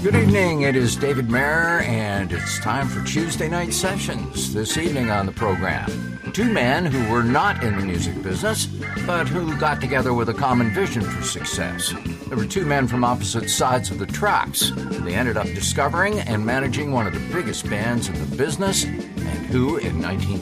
Good evening, it is David Mayer, and it's time for Tuesday Night Sessions. This evening on the program, two men who were not in the music business, but who got together with a common vision for success. There were two men from opposite sides of the tracks. They ended up discovering and managing one of the biggest bands in the business, and who, in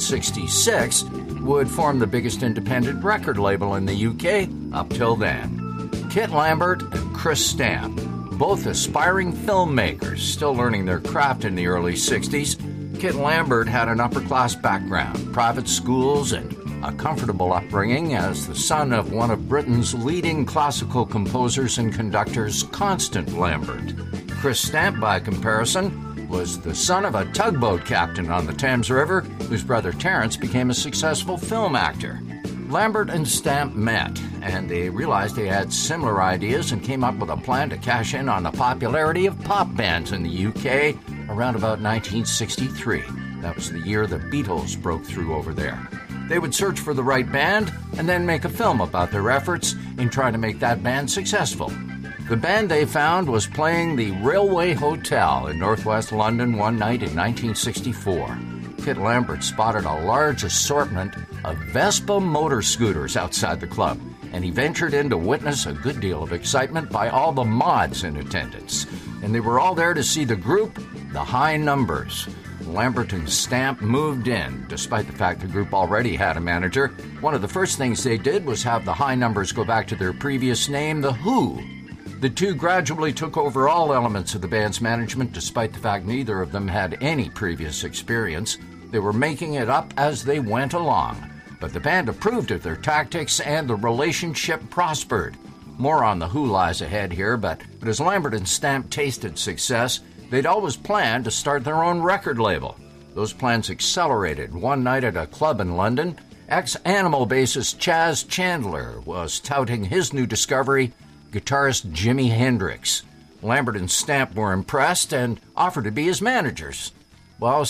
1966, would form the biggest independent record label in the UK up till then. Kit Lambert and Chris Stamp, both aspiring filmmakers, still learning their craft in the early 60s. Kit Lambert had an upper-class background, private schools, and a comfortable upbringing as the son of one of Britain's leading classical composers and conductors, Constant Lambert. Chris Stamp, by comparison, was the son of a tugboat captain on the Thames River, whose brother Terence became a successful film actor. Lambert and Stamp met, and they realized they had similar ideas and came up with a plan to cash in on the popularity of pop bands in the UK around about 1963. That was the year the Beatles broke through over there. They would search for the right band and then make a film about their efforts in trying to make that band successful. The band they found was playing the Railway Hotel in northwest London one night in 1964. Kit Lambert spotted a large assortment of Vespa motor scooters outside the club, and he ventured in to witness a good deal of excitement by all the mods in attendance. And they were all there to see the group, the High Numbers. Lambert and Stamp moved in, despite the fact the group already had a manager. One of the first things they did was have the High Numbers go back to their previous name, The Who. The two gradually took over all elements of the band's management, despite the fact neither of them had any previous experience. They were making it up as they went along. But the band approved of their tactics and the relationship prospered. More on The Who lies ahead here, but as Lambert and Stamp tasted success, they'd always planned to start their own record label. Those plans accelerated one night at a club in London. Ex-Animal bassist Chaz Chandler was touting his new discovery, guitarist Jimi Hendrix. Lambert and Stamp were impressed and offered to be his managers. Well,